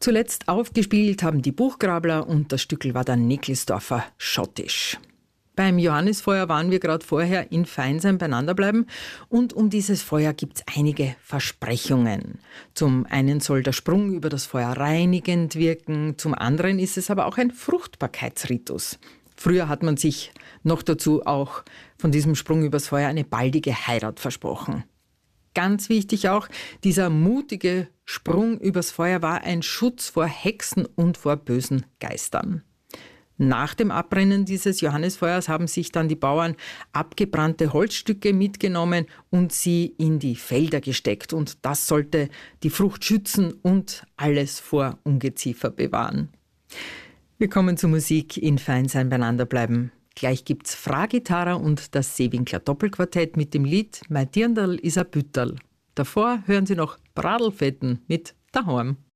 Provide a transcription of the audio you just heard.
Zuletzt aufgespielt haben die Buchgrabler und das Stückl war der Nickelsdorfer Schottisch. Beim Johannisfeuer waren wir gerade vorher in Feinsheim beieinander bleiben und um dieses Feuer gibt es einige Versprechungen. Zum einen soll der Sprung über das Feuer reinigend wirken, zum anderen ist es aber auch ein Fruchtbarkeitsritus. Früher hat man sich noch dazu auch von diesem Sprung übers Feuer eine baldige Heirat versprochen. Ganz wichtig auch, dieser mutige Sprung übers Feuer war ein Schutz vor Hexen und vor bösen Geistern. Nach dem Abbrennen dieses Johannisfeuers haben sich dann die Bauern abgebrannte Holzstücke mitgenommen und sie in die Felder gesteckt. Und das sollte die Frucht schützen und alles vor Ungeziefer bewahren. Wir kommen zur Musik in Feinsheim beieinander bleiben. Gleich gibt's Fragitarre und das Seewinkler Doppelquartett mit dem Lied Mein Dirndl is a Bütterl. Davor hören Sie noch Bradlfetten mit Daheim.